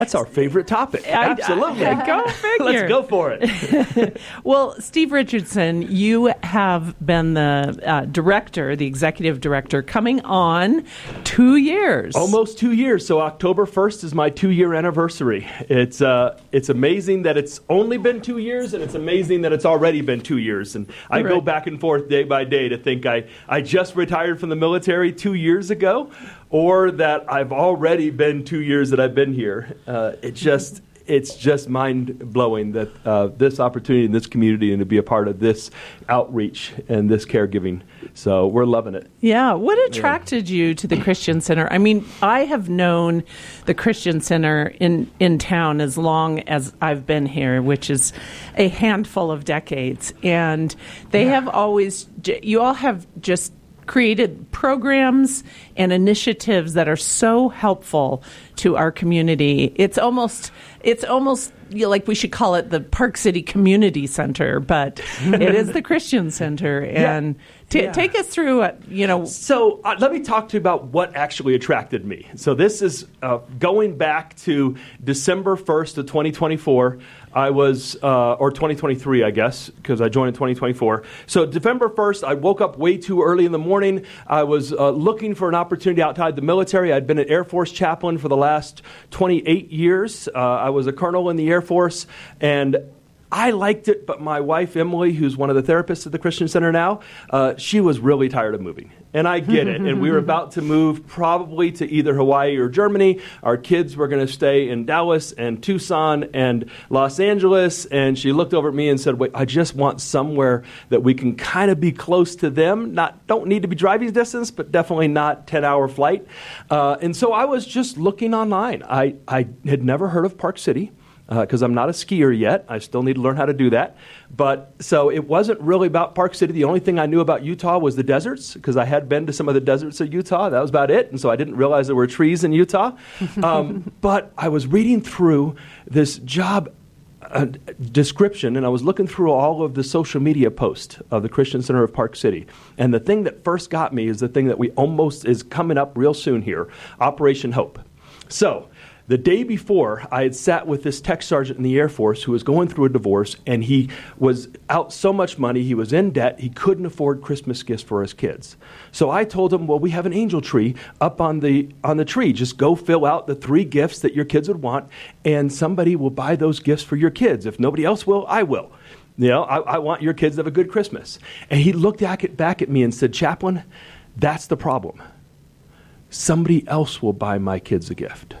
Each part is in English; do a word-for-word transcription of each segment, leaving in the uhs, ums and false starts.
That's our favorite topic. I, Absolutely. I, I, go figure. Let's go for it. Well, Steve Richardson, you have been the uh, director, the executive director, coming on two years. Almost two years. So October first is my two-year anniversary. It's uh, it's amazing that it's only been two years, and it's amazing that it's already been two years. And I right. go back and forth day by day to think I, I just retired from the military two years ago, or that I've already been two years that I've been here. Uh, it just it's just mind-blowing that uh, this opportunity in this community and to be a part of this outreach and this caregiving. So we're loving it. Yeah. What attracted yeah. you to the Christian Center? I mean, I have known the Christian Center in, in town as long as I've been here, which is a handful of decades. And they yeah. have always, you all have just created programs and initiatives that are so helpful to our community. It's almost, it's almost you know, like we should call it the Park City Community Center, but it is the Christian Center. And yeah. T- yeah. take us through, uh, you know. So uh, let me talk to you about what actually attracted me. So this is uh, going back to December first of twenty twenty-four. I was, uh, or twenty twenty-three, I guess, because I joined in twenty twenty-four. So December first, I woke up way too early in the morning. I was uh, looking for an opportunity outside the military. I'd been an Air Force chaplain for the last twenty-eight years. Uh, I was a colonel in the Air Force, and I liked it, but my wife, Emily, who's one of the therapists at the Christian Center now, uh, she was really tired of moving. And I get it. And we were about to move probably to either Hawaii or Germany. Our kids were going to stay in Dallas and Tucson and Los Angeles. And she looked over at me and said, wait, I just want somewhere that we can kind of be close to them. Not Don't need to be driving distance, but definitely not ten-hour flight. Uh, and so I was just looking online. I, I had never heard of Park City, because uh, I'm not a skier yet. I still need to learn how to do that. But so it wasn't really about Park City. The only thing I knew about Utah was the deserts, because I had been to some of the deserts of Utah. That was about it. And so I didn't realize there were trees in Utah. Um, but I was reading through this job uh, description, and I was looking through all of the social media posts of the Christian Center of Park City. And the thing that first got me is the thing that we almost is coming up real soon here, Operation Hope. So the day before, I had sat with this tech sergeant in the Air Force who was going through a divorce, and he was out so much money, he was in debt, he couldn't afford Christmas gifts for his kids. So I told him, well, we have an angel tree up on the on the tree. Just go fill out the three gifts that your kids would want, and somebody will buy those gifts for your kids. If nobody else will, I will. You know, I, I want your kids to have a good Christmas. And he looked at, back at me and said, Chaplain, that's the problem. Somebody else will buy my kids a gift.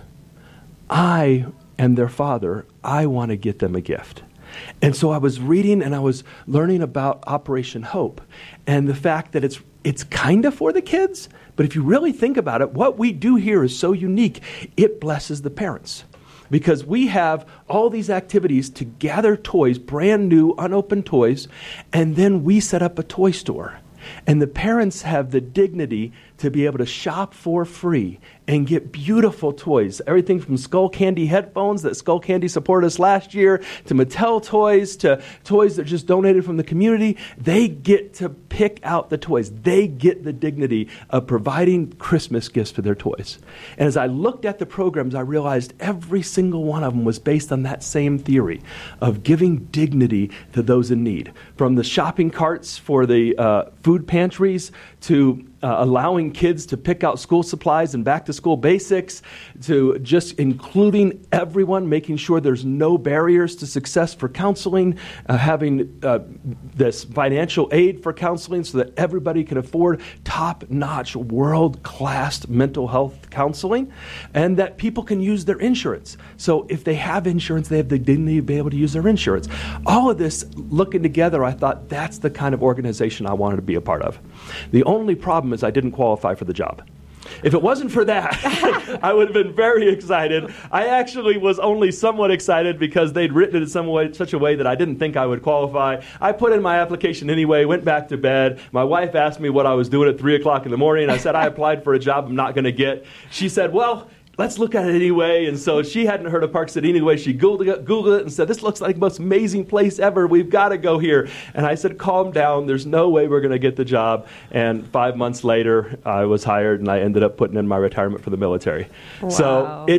I am their father. I want to get them a gift. And so I was reading and I was learning about Operation Hope and the fact that it's it's kind of for the kids, but if you really think about it, what we do here is so unique. It blesses the parents because we have all these activities to gather toys, brand new, unopened toys, and then we set up a toy store. And the parents have the dignity to be able to shop for free and get beautiful toys. Everything from Skull Candy headphones that Skull Candy supported us last year, to Mattel toys, to toys that are just donated from the community. They get to pick out the toys. They get the dignity of providing Christmas gifts for their toys. And as I looked at the programs, I realized every single one of them was based on that same theory of giving dignity to those in need. From the shopping carts for the uh, food pantries to Uh, allowing kids to pick out school supplies and back-to-school basics, to just including everyone, making sure there's no barriers to success for counseling, uh, having uh, this financial aid for counseling so that everybody can afford top-notch, world-class mental health counseling, and that people can use their insurance. So if they have insurance, they have the dignity to be able to use their insurance. All of this, looking together, I thought that's the kind of organization I wanted to be a part of. The only problem is I didn't qualify for the job. If it wasn't for that, I would have been very excited. I actually was only somewhat excited because they'd written it in some way, such a way that I didn't think I would qualify. I put in my application anyway, went back to bed. My wife asked me what I was doing at three o'clock in the morning. I said, I applied for a job I'm not going to get. She said, well, let's look at it anyway. And so she hadn't heard of Park City anyway. She Googled it, Googled it and said, this looks like the most amazing place ever. We've got to go here. And I said, calm down. There's no way we're going to get the job. And five months later, I was hired, and I ended up putting in my retirement for the military. Wow. So it's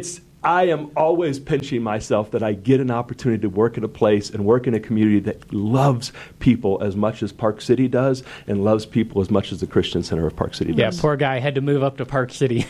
I am always pinching myself that I get an opportunity to work in a place and work in a community that loves people as much as Park City does and loves people as much as the Christian Center of Park City does. Yeah, poor guy had to move up to Park City.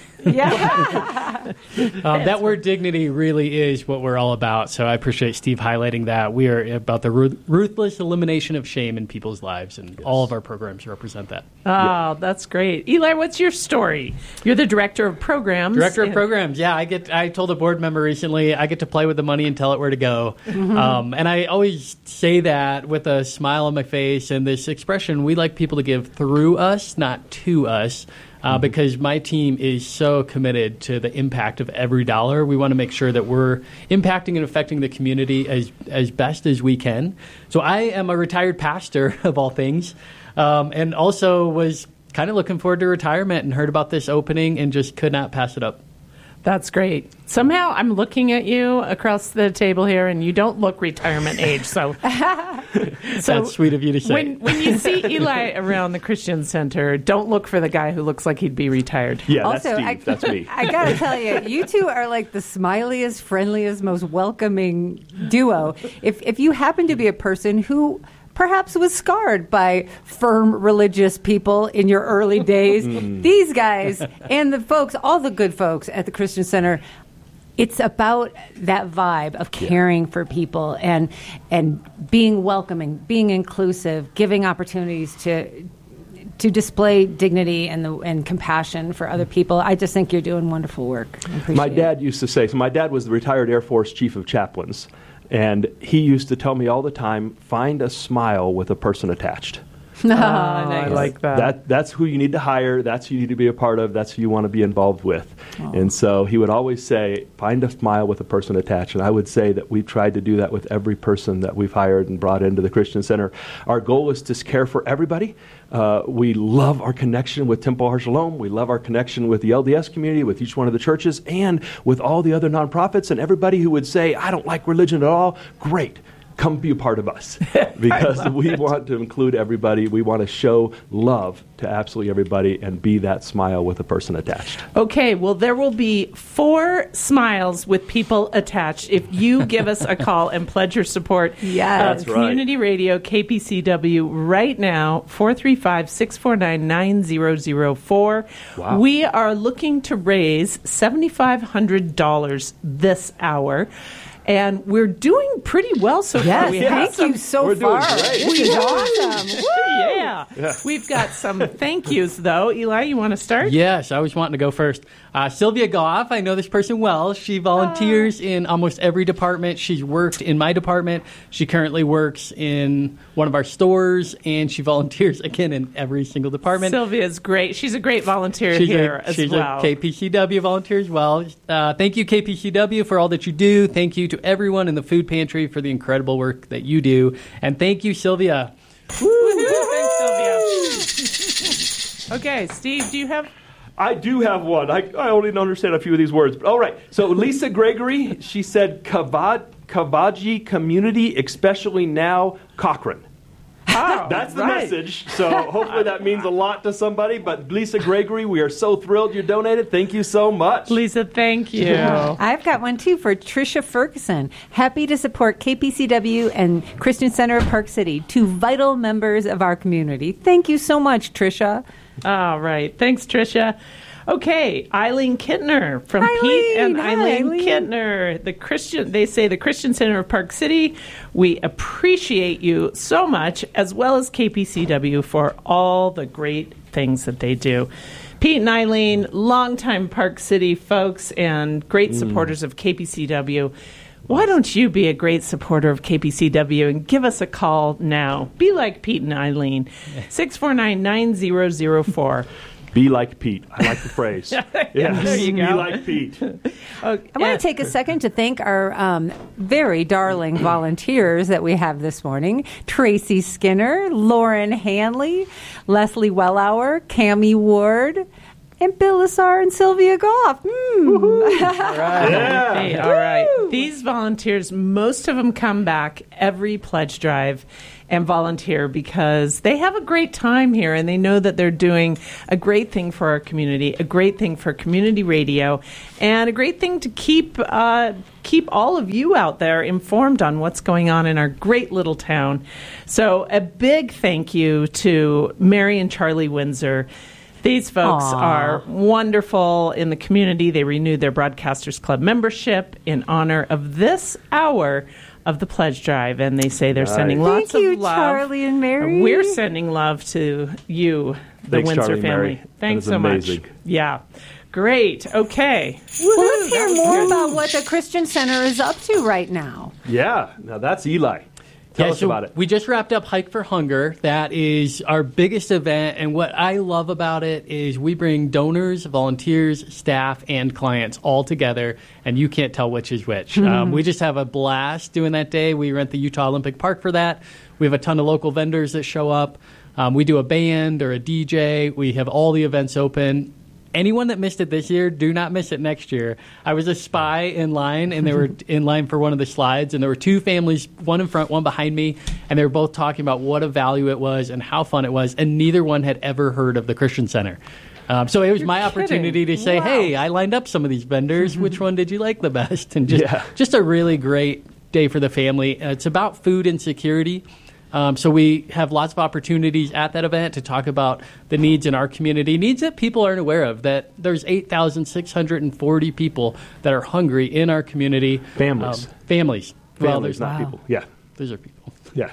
Yeah. um, that word dignity really is what we're all about. So I appreciate Steve highlighting that. We are about the ruth- ruthless elimination of shame in people's lives, and yes. all of our programs represent that. Oh, yeah. That's great. Eli, what's your story? You're the director of programs. Director of programs, yeah. I get. I told a board member recently, I get to play with the money and tell it where to go. Mm-hmm. Um, and I always say that with a smile on my face and this expression, we like people to give through us, not to us. Uh, mm-hmm. Because my team is so committed to the impact of every dollar. We want to make sure that we're impacting and affecting the community as as best as we can. So I am a retired pastor, of all things, um, and also was kind of looking forward to retirement and heard about this opening and just could not pass it up. That's great. Somehow I'm looking at you across the table here, and you don't look retirement age. So, so that's sweet of you to say. When, when you see Eli around the Christian Center, don't look for the guy who looks like he'd be retired. Yeah, also, that's Steve. I, that's me. I got to tell you, you two are like the smiliest, friendliest, most welcoming duo. If if you happen to be a person who perhaps was scarred by firm religious people in your early days, mm. these guys and the folks, all the good folks at the Christian Center, it's about that vibe of caring yeah. for people and and being welcoming, being inclusive, giving opportunities to to display dignity and the, and compassion for other people. I just think you're doing wonderful work. My dad used to say, so my dad was the retired Air Force chief of chaplains. And he used to tell me all the time, find a smile with a person attached. Oh, nice. I like that. that. That's who you need to hire. That's who you need to be a part of. That's who you want to be involved with. Oh. And so he would always say, find a smile with a person attached. And I would say that we've tried to do that with every person that we've hired and brought into the Christian Center. Our goal is to care for everybody. Uh, we love our connection with Temple Har Shalom. We love our connection with the L D S community, with each one of the churches, and with all the other nonprofits. And everybody who would say, I don't like religion at all, great. Come be a part of us, because we want to include everybody. We want to show love to absolutely everybody and be that smile with a person attached. Okay, well, there will be four smiles with people attached if you give us a call and pledge your support. Yes. That's Community right. Radio, K P C W, right now, four three five, six four nine, nine zero zero four. Wow. We are looking to raise seven thousand five hundred dollars this hour. And we're doing pretty well so yes, far. We thank some, you so we're far. Doing great. This is awesome. yeah. yeah. We've got some thank yous, though. Eli, you want to start? Yes, I was wanting to go first. Uh, Sylvia Goff, I know this person well. She volunteers uh. in almost every department. She's worked in my department. She currently works in one of our stores, and she volunteers, again, in every single department. Sylvia's great. She's a great volunteer she's here a, as she's well. She's a K P C W volunteer as well. Uh, thank you, K P C W, for all that you do. Thank you to everyone in the food pantry for the incredible work that you do. And thank you, Sylvia. Woo-hoo. Thanks, Sylvia. Okay, Steve, do you have... I do have one. I, I only understand a few of these words. But all right. So Lisa Gregory, she said Kavad, Kavaji community, especially now Cochrane. Oh, That's the right. message. So hopefully that means a lot to somebody. But Lisa Gregory, we are so thrilled you donated. Thank you so much. Lisa, thank you. I've got one, too, for Tricia Ferguson. Happy to support K P C W and Christian Center of Park City, two vital members of our community. Thank you so much, Tricia. All right. Thanks, Tricia. Okay, Eileen Kittner from Eileen, Pete and hi, Eileen, Eileen Kittner. The Christian, they say the Christian Center of Park City. We appreciate you so much, as well as K P C W, for all the great things that they do. Pete and Eileen, longtime Park City folks and great supporters mm. of K P C W. Why don't you be a great supporter of K P C W and give us a call now? Be like Pete and Eileen. six four nine, nine zero zero four. Be like Pete. I like the phrase. yeah, yes. There you go. Be like Pete. Okay. I want to take a second to thank our um, very darling volunteers that we have this morning. Tracy Skinner, Lauren Hanley, Leslie Wellauer, Cammie Ward, and Bill Lasar and Sylvia Goff. Mm. All right. Yeah. Hey, all right. These volunteers, most of them come back every pledge drive and volunteer because they have a great time here and they know that they're doing a great thing for our community, a great thing for community radio, and a great thing to keep uh, keep all of you out there informed on what's going on in our great little town. So a big thank you to Mary and Charlie Windsor. These folks Aww. are wonderful in the community. They renewed their Broadcasters Club membership in honor of this hour of the pledge drive, and they say they're Nice. sending Thank lots you, of love. Charlie and Mary. We're sending love to you, the Thanks, Windsor Charlie and family. Mary. That Thanks is so amazing. much. Yeah. Great. Okay. Well, let's hear more about what the Christian Center is up to right now. Yeah. Now that's Eli. Tell Yeah, us so about it. We just wrapped up Hike for Hunger. That is our biggest event, and what I love about it is we bring donors, volunteers, staff, and clients all together, and you can't tell which is which. Um, we just have a blast doing that day. We rent the Utah Olympic Park for that. We have a ton of local vendors that show up. Um, we do a band or a D J. We have all the events open. Anyone that missed it this year, do not miss it next year. I was a spy in line, and they were in line for one of the slides, and there were two families, one in front, one behind me, and they were both talking about what a value it was and how fun it was, and neither one had ever heard of the Christian Center. Um, so it was You're my kidding. opportunity to say, Wow. hey, I lined up some of these vendors. Which one did you like the best? And just, Yeah. just a really great day for the family. Uh, it's about food insecurity. Um, so we have lots of opportunities at that event to talk about the needs in our community, needs that people aren't aware of, that there's eight thousand six hundred forty people that are hungry in our community. Families. Um, families. Well, Families, there's not wow. people. Yeah. Those are people. Yeah.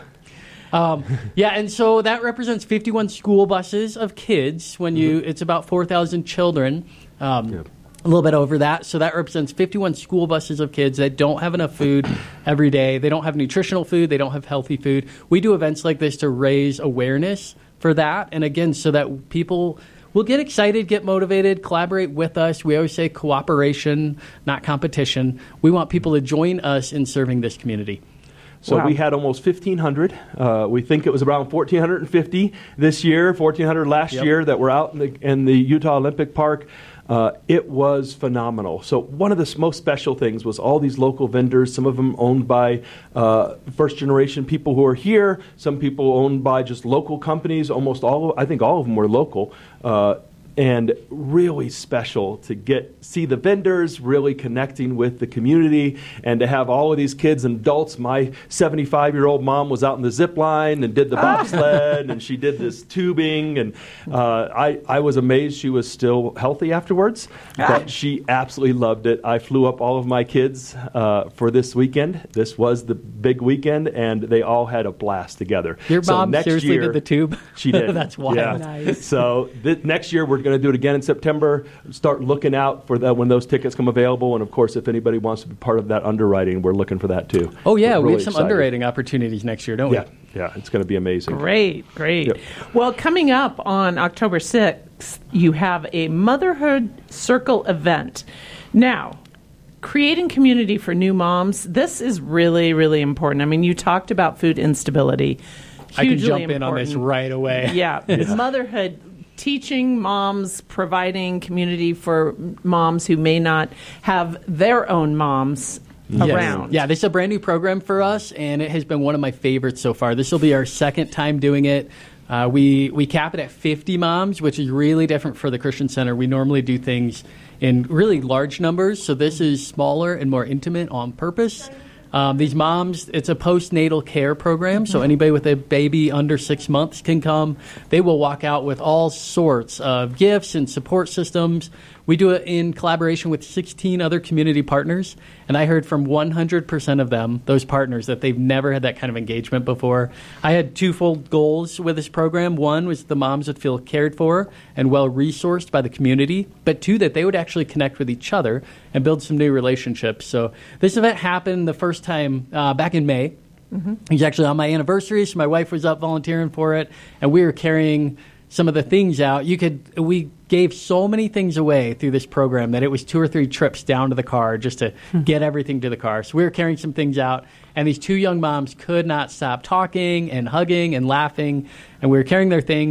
Um, yeah, and so that represents fifty-one school buses of kids. When you, it's about four thousand children. Um, Yep. A little bit over that. So that represents fifty-one school buses of kids that don't have enough food every day. They don't have nutritional food. They don't have healthy food. We do events like this to raise awareness for that. And again, so that people will get excited, get motivated, collaborate with us. We always say cooperation, not competition. We want people to join us in serving this community. So Wow. we had almost fifteen hundred. Uh, we think it was around fourteen fifty this year, fourteen hundred last Yep. year that were out in the, in the Utah Olympic Park. Uh, it was phenomenal. So one of the s- most special things was all these local vendors, some of them owned by uh, first-generation people who are here, some people owned by just local companies. Almost all, of, I think all of them were local. Uh, and really special to get see the vendors really connecting with the community and to have all of these kids and adults. My seventy-five-year-old mom was out in the zip line and did the bobsled, and she did this tubing, and uh, I, I was amazed she was still healthy afterwards, but she absolutely loved it. I flew up all of my kids uh, for this weekend. This was the big weekend, and they all had a blast together. Your So mom next seriously year- did the tube? She did. That's wild. Yeah. Nice. So th- next year we're going to do it again in September. Start looking out for that when those tickets come available, and of course, if anybody wants to be part of that underwriting, we're looking for that too. Oh, yeah, We're we really have some excited. underwriting opportunities next year, don't we? Yeah, yeah, it's going to be amazing. Great, great. Yep. Well, coming up on October sixth, you have a Motherhood Circle event. Now, creating community for new moms, this is really, really important. I mean, you talked about food instability. I can Hugely jump in on this important. right away. Yeah, motherhood, teaching moms, providing community for moms who may not have their own moms Yes. around. Yeah, this is a brand new program for us, and it has been one of my favorites so far. This will be our second time doing it. Uh, we we cap it at fifty moms, which is really different for the Christian Center. We normally do things in really large numbers, so this is smaller and more intimate on purpose. Um, these moms, it's a postnatal care program, so anybody with a baby under six months can come. They will walk out with all sorts of gifts and support systems. We do it in collaboration with sixteen other community partners, and I heard from one hundred percent of them, those partners, that they've never had that kind of engagement before. I had twofold goals with this program. One was the moms would feel cared for and well-resourced by the community, but two, that they would actually connect with each other and build some new relationships. So this event happened the first time uh, back in May. Mm-hmm. It was actually on my anniversary, so my wife was up volunteering for it, and we were carrying some of the things out. You could we gave so many things away through this program that it was two or three trips down to the car just to get everything to the car. So we were carrying some things out, and these two young moms could not stop talking and hugging and laughing, and we were carrying their things.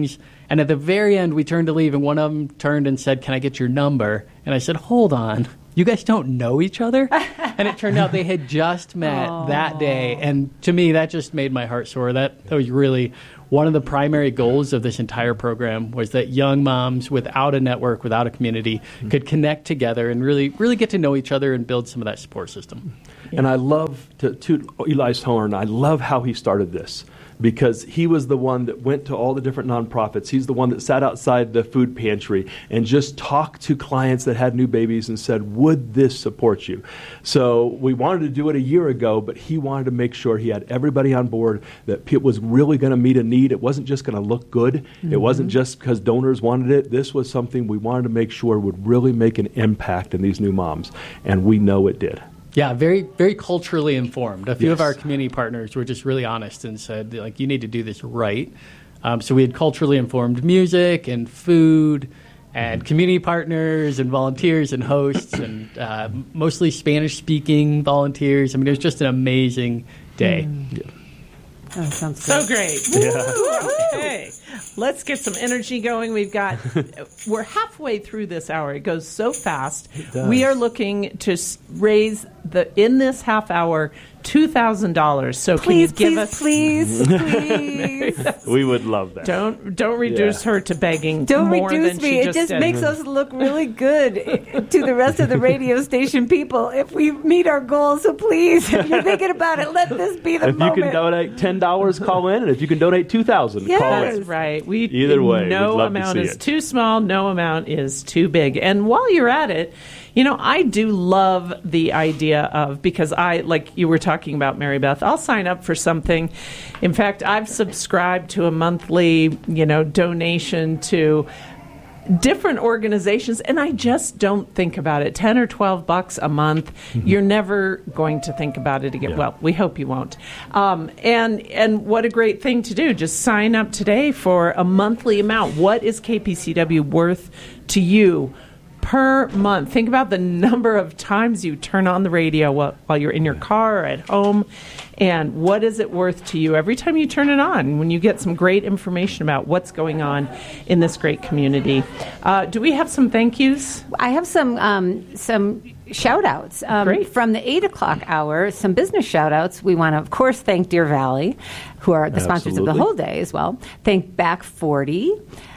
And at the very end, we turned to leave, and one of them turned and said, "Can I get your number?" And I said, "Hold on. You guys don't know each other?" And it turned out they had just met Aww. that day. And to me, that just made my heart soar. That, that was really one of the primary goals of this entire program, was that young moms without a network, without a community, mm-hmm. could connect together and really really get to know each other and build some of that support system. And I love, to, to Eli's horn, I love how he started this, because he was the one that went to all the different nonprofits. He's the one that sat outside the food pantry and just talked to clients that had new babies and said, would this support you? So we wanted to do it a year ago, but he wanted to make sure he had everybody on board, that it was really going to meet a need. It wasn't just going to look good. Mm-hmm. It wasn't just because donors wanted it. This was something we wanted to make sure would really make an impact in these new moms, and we know it did. Yeah, very, very culturally informed. A few Yes. of our community partners were just really honest and said, like, you need to do this right. Um, so we had culturally informed music and food and community partners and volunteers and hosts and uh, mostly Spanish-speaking volunteers. I mean, it was just an amazing day. Yeah. Oh, sounds good. So great. Yeah. Okay. Let's get some energy going. We've got, we're halfway through this hour. It goes so fast. does. We are looking to s- raise the, in this half hour, two thousand dollars. So Please, can you give please, us, please, please. We would love that. don't, don't reduce Yeah. her to begging Don't more reduce than me. she It just just did. makes us look really good to the rest of the radio station people if we meet our goals. So please, if you're thinking about it, let this be the If moment. you can donate ten dollars, call in, and if you can donate two thousand dollars, call Yes. in. That's right. We Either way, no we'd love to amount see is it. too small, no amount is too big. And while you're at it, you know, I do love the idea of, because I, like you were talking about, Mary Beth, I'll sign up for something. In fact, I've subscribed to a monthly, you know, donation to different organizations, and I just don't think about it. ten or twelve bucks a month, mm-hmm. you're never going to think about it again. Yeah. Well, we hope you won't. Um, and and what a great thing to do. Just sign up today for a monthly amount. What is K P C W worth to you per month? Think about the number of times you turn on the radio while, while you're in your car or at home, and what is it worth to you every time you turn it on, when you get some great information about what's going on in this great community. Uh, do we have some thank yous? I have some um, some shout outs um, Great. from the eight o'clock hour, some business shout outs. We want to, of course, thank Deer Valley, who are the sponsors of the Absolutely. whole day as well. Thank Back forty.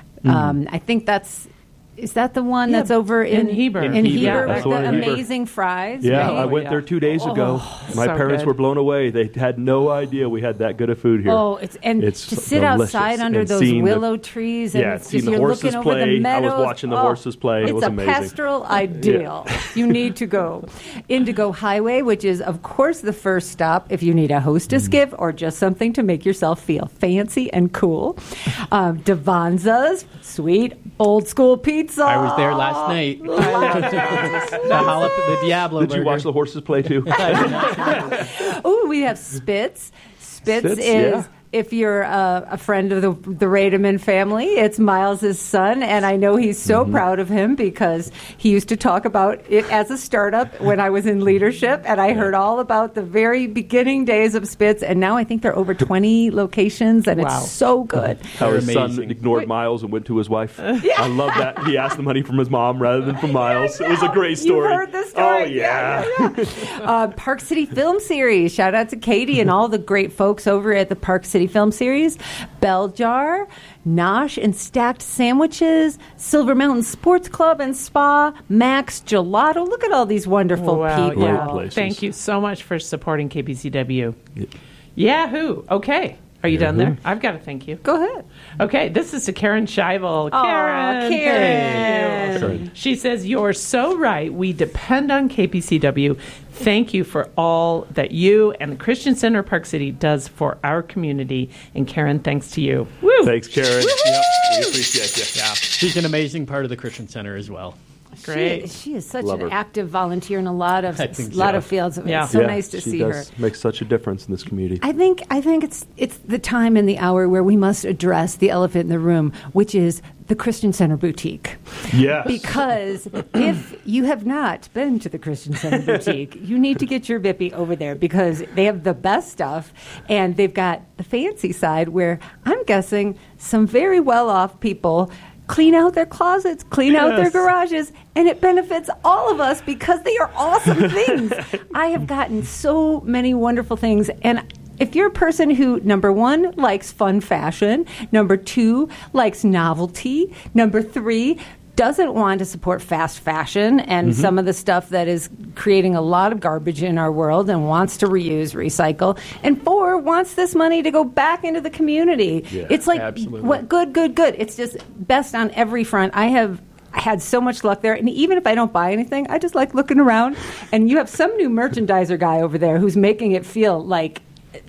Um, I think that's. Is that the one Yeah, that's over in, in Heber. In, In Heber, Heber. with That's the one the in Heber. amazing fries. Yeah, right? I went yeah. there two days ago. My so parents good. were blown away. They had no idea we had that good of food here. Oh, it's and It's to sit delicious. outside under And those seeing the- willow trees and Yeah, it's seeing just the you're horses looking over the play. I was meadows. watching the Oh, horses play. It It's was a amazing. pastoral ideal. You need to go. Indigo Highway, which is of course the first stop if you need a hostess Mm. gift or just something to make yourself feel fancy and cool. Um, Devanza's sweet old school pizza. I was there last night. I love the, jalap- the Diablo Did you burger. watch the horses play too? Oh, we have Spitz. Spitz, Spitz, is, yeah. if you're uh, a friend of the the Rademan family, it's Miles's son, and I know he's so Mm-hmm. proud of him because he used to talk about it as a startup when I was in leadership, and I heard all about the very beginning days of Spitz, and now I think there are over twenty locations, and Wow. it's so good. How They're his son amazing. ignored Miles and went to his wife. I love that. He asked the money from his mom rather than from Miles. It was a great story. You heard the story. Oh, yeah. yeah, yeah, yeah. uh, Park City Film Series. Shout out to Katie and all the great folks over at the Park City Film Series. Bell Jar, Nosh and Stacked Sandwiches, Silver Mountain Sports Club and Spa, Max Gelato. Look at all these wonderful Wow, people. yeah. places. Thank you so much for supporting K P C W. Yahoo! Okay. Are you done there? I've got to thank you. Go ahead. Okay, this is to Karen Scheibel. Aw, Karen, Karen. thank you. She says, you're so right. We depend on K P C W. Thank you for all that you and the Christian Center Park City does for our community. And Karen, thanks to you. Woo! Thanks, Karen. Yep, we appreciate you. Yeah, she's an amazing part of the Christian Center as well. Great. She, she is such Love an her. active volunteer in a lot of I think lot so. of fields. Yeah. It's so Yeah, nice to she see does her. make such a difference in this community. I think I think it's it's the time and the hour where we must address the elephant in the room, which is the Christian Center Boutique. Yes. Because if you have not been to the Christian Center Boutique, you need to get your Bippy over there because they have the best stuff, and they've got the fancy side where I'm guessing some very well-off people clean out their closets, clean out their Yes. garages, and it benefits all of us because they are awesome things. I have gotten so many wonderful things, and if you're a person who, number one, likes fun fashion, number two, likes novelty, number three, doesn't want to support fast fashion and Mm-hmm. some of the stuff that is creating a lot of garbage in our world and wants to reuse, recycle, and four, wants this money to go back into the community. Yeah, it's like, absolutely. what good, good, good. It's just best on every front. I have had so much luck there, and even if I don't buy anything, I just like looking around, and you have some new merchandiser guy over there who's making it feel like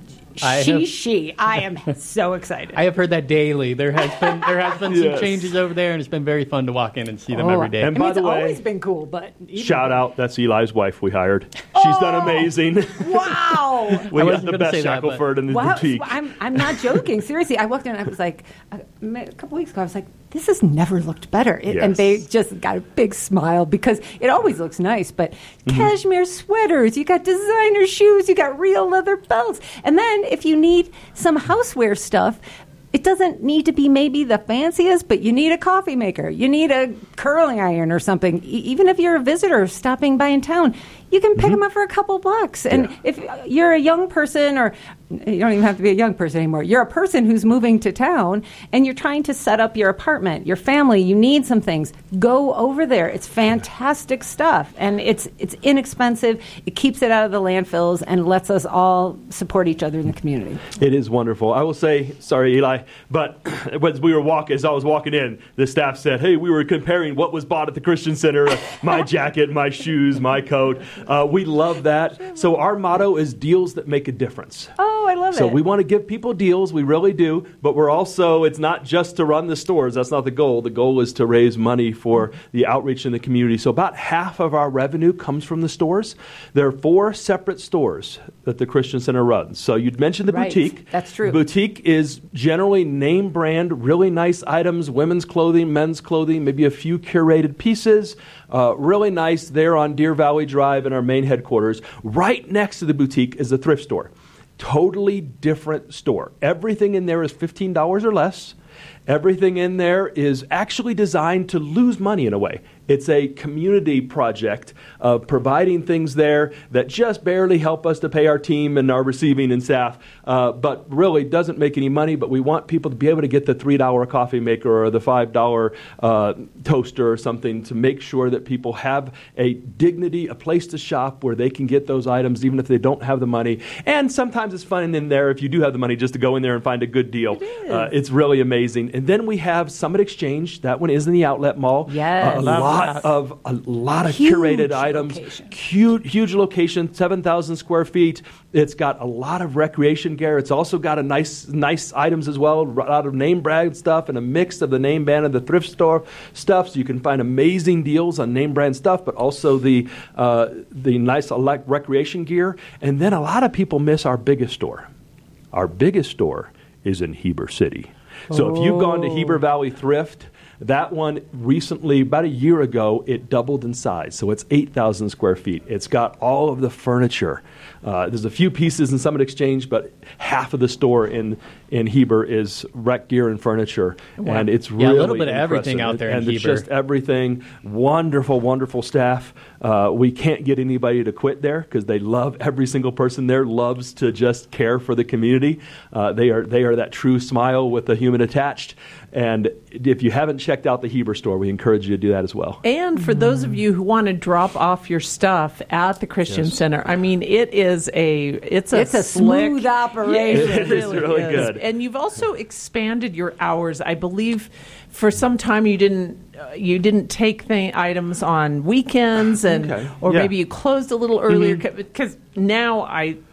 I she, have- she. I am so excited. I have heard that daily. There has been there has been some Yes. changes over there, and it's been very fun to walk in and see them Oh, every day. And I mean, by it's the way, always been cool, but even- Shout out, that's Eli's wife we hired. She's done amazing. Wow. We I got wasn't the gonna best say that, but- Shackelford in the Wow, boutique. I'm, I'm not joking. Seriously, I walked in and I was like, a, a couple weeks ago, I was like, this has never looked better. It, And Yes. they just got a big smile because it always looks nice, but Mm-hmm. cashmere sweaters, you got designer shoes, you got real leather belts. And then if you need some houseware stuff, it doesn't need to be maybe the fanciest, but you need a coffee maker. You need a curling iron or something. E- even if you're a visitor stopping by in town, you can pick them up for a couple bucks. And Yeah. if you're a young person, or you don't even have to be a young person anymore, you're a person who's moving to town and you're trying to set up your apartment, your family, you need some things, go over there. It's fantastic stuff. And it's it's inexpensive. It keeps it out of the landfills and lets us all support each other in the community. It is wonderful. I will say, sorry, Eli, but as we were walking, as I was walking in, the staff said, "Hey, we were comparing what was bought at the Christian Center: uh, my jacket, my shoes, my coat." Uh, we love that. So our motto is "Deals that make a difference." Oh, I love So it. we want to give people deals. We really do. But we're also, it's not just to run the stores. That's not the goal. The goal is to raise money for the outreach in the community. So about half of our revenue comes from the stores. There are four separate stores that the Christian Center runs. So you'd mentioned the Right. boutique. That's true. The boutique is generally name brand, really nice items, women's clothing, men's clothing, maybe a few curated pieces. Uh, really nice there on Deer Valley Drive in our main headquarters. Right next to the boutique is a thrift store. Totally different store. Everything in there is fifteen dollars or less. Everything in there is actually designed to lose money in a way. It's a community project of providing things there that just barely help us to pay our team and our receiving and staff, uh, but really doesn't make any money. But we want people to be able to get the three dollar coffee maker or the five dollar uh, toaster or something to make sure that people have a dignity, a place to shop where they can get those items even if they don't have the money. And sometimes it's fun in there if you do have the money just to go in there and find a good deal. It is. Uh, it's really amazing. And then we have Summit Exchange. That one is in the outlet mall. Yes. Uh, a Love lot that. of a lot of Huge curated items. location. Huge, huge location, seven thousand square feet. It's got a lot of recreation gear. It's also got a nice, nice items as well. A lot of name brand stuff and a mix of the name brand and the thrift store stuff. So you can find amazing deals on name brand stuff, but also the uh, the nice elect recreation gear. And then a lot of people miss our biggest store. Our biggest store is in Heber City. So if you've gone to Heber Valley Thrift, that one recently, about a year ago, it doubled in size. So it's eight thousand square feet. It's got all of the furniture. Uh, there's a few pieces in Summit Exchange, but half of the store in, in Heber is rec gear and furniture. Wow. And it's Yeah, a really little bit of everything impressive. out there in And it's Heber. just everything. Wonderful, wonderful staff. Uh, we can't get anybody to quit there because they love, every single person there loves to just care for the community. Uh, they are they are that true smile with the human attached. And if you haven't checked out the Heber store, we encourage you to do that as well. And for those of you who want to drop off your stuff at the Christian Yes. Center, I mean, it is a it's a It's a slick, smooth operation. Yeah, It is really good. And you've also expanded your hours. I believe for some time you didn't uh, you didn't take the items on weekends, and Okay. or Yeah. maybe you closed a little earlier because now I.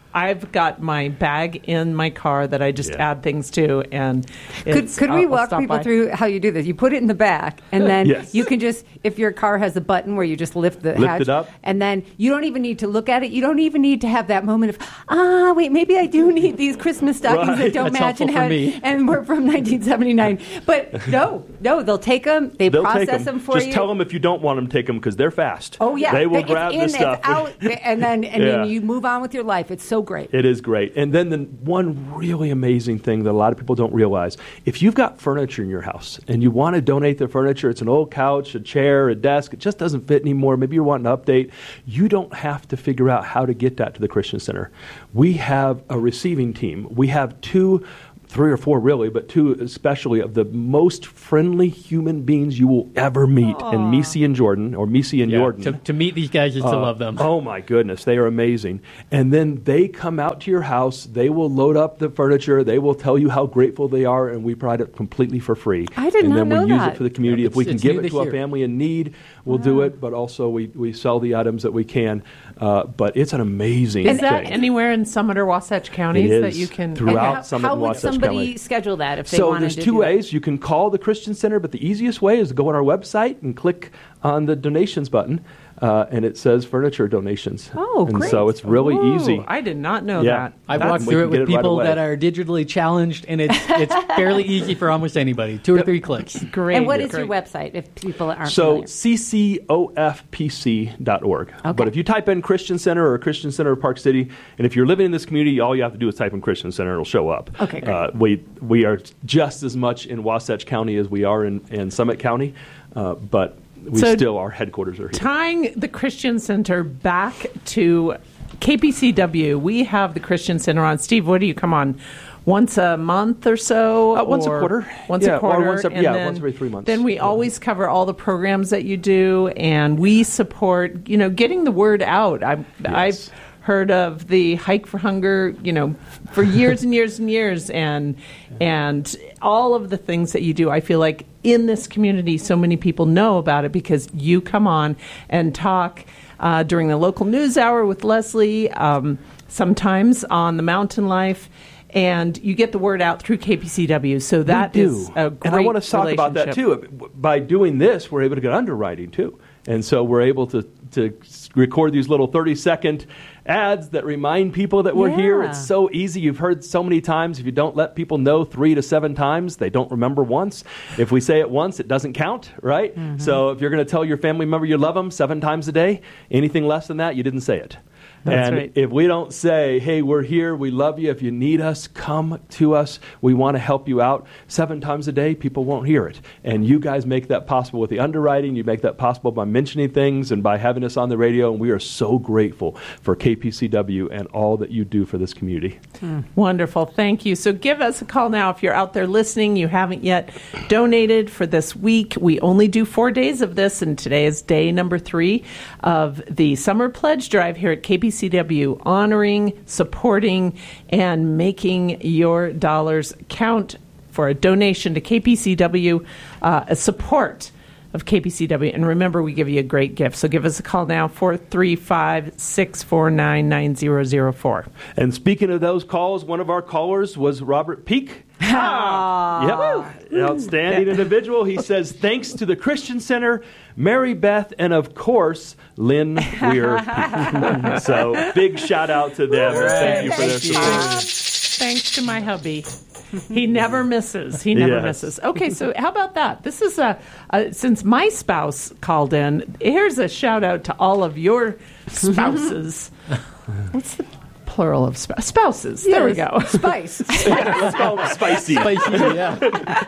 I've got my bag in my car that I just Yeah. add things to, and Could, it's, could we I'll- I'll walk stop people by. through how you do this? You put it in the back, and then Yes. you can just, if your car has a button where you just lift the Lift hatch, it up. and then you don't even need to look at it. You don't even need to have that moment of, ah, wait, maybe I do need these Christmas stockings Right. that don't That's match and helpful for have, me. and we're from nineteen seventy-nine. But no, no, they'll take them, they They'll process take them for Just you. tell them if you don't want them, take them because they're fast. Oh yeah, they will it's grab in, the it's stuff. out, and then and Yeah. then you move on with your life. It's so great. It is great. And then the one really amazing thing that a lot of people don't realize, if you've got furniture in your house and you want to donate the furniture, it's an old couch, a chair, a desk, it just doesn't fit anymore, maybe you're wanting to update, you don't have to figure out how to get that to the Christian Center. We have a receiving team. We have two three or four really, but two especially of the most friendly human beings you will ever meet. And Misi and Jordan, or Misi and Yeah, Jordan. to, to meet these guys is to Uh, love them. Oh my goodness, they are amazing. And then they come out to your house, they will load up the furniture, they will tell you how grateful they are, and we provide it completely for free. I did and not then know we use that. it for the community. Yeah, if we it's- can it's give new it this to a year. family in need, we'll do it, but also we, we sell the items that we can. Uh, but it's an amazing Is that thing. anywhere in Summit or Wasatch counties It that is you can? throughout And how, Summit how and would Wasatch somebody County. schedule that if they So wanted there's to two do ways. You can call the Christian Center, but the easiest way is to go on our website and click on the donations button, uh, and it says furniture donations. Oh, and great. so it's really Ooh, easy. I did not know Yeah. that. I've That's- walked we through can it get with it right people away. that are digitally challenged, and it's it's fairly easy for almost anybody. Two or three clicks. Great. And what is great. your website if people aren't So familiar? C C O F P C dot org. But if you type in Christian Center or Christian Center of Park City, and if you're living in this community, all you have to do is type in Christian Center, it'll show up. Okay, great. Uh, we we are just as much in Wasatch County as we are in, in Summit County, uh, but we So still, our headquarters are here. Tying the Christian Center back to K P C W, we have the Christian Center on. Steve, what do you come on? Once a month or so? Uh, once a or quarter. Once Yeah, a or quarter. once every- and yeah, then, once every three months. Then we Yeah. always cover all the programs that you do, and we support, you know, getting the word out. I've, Yes. I've heard of the Hike for Hunger, you know, for years and years and years, and and all of the things that you do. I feel like in this community, so many people know about it because you come on and talk uh, during the local news hour with Leslie, um, sometimes on the Mountain Life. And you get the word out through K P C W, so that we do. is a great And I want to talk about that relationship. too. By doing this, we're able to get underwriting too. And so we're able to, to record these little thirty second ads that remind people that we're here. Yeah. It's so easy. You've heard so many times. If you don't let people know three to seven times, they don't remember once. If we say it once, it doesn't count, right? Mm-hmm. So if you're going to tell your family member you love them seven times a day, anything less than that, you didn't say it. That's and right. if we don't say, hey, we're here, we love you, if you need us, come to us, we want to help you out, seven times a day, people won't hear it. And you guys make that possible with the underwriting. You make that possible by mentioning things and by having us on the radio. And we are so grateful for K P C W and all that you do for this community. Wonderful. Thank you. So give us a call now if you're out there listening. You haven't yet donated for this week. We only do four days of this, and today is day number three of the Summer Pledge Drive here at K P C W, honoring, supporting, and making your dollars count for a donation to K P C W, uh, a support of K P C W. And remember, we give you a great gift. So give us a call now, four three five, six four nine, nine zero zero four. And speaking of those calls, one of our callers was Robert Peak. Yep. Outstanding individual. He says, thanks to the Christian Center, Mary Beth, and of course, Lynn Weir Peak. So big shout out to them. and Thank you for their support. Thanks to my hubby. He never misses. He never Yes. misses. Okay, so how about that? This is a, a since my spouse called in. Here's a shout out to all of your spouses. What's the plural of sp- spouses? There we go. Spice. It's called spicy. Spicy, yeah.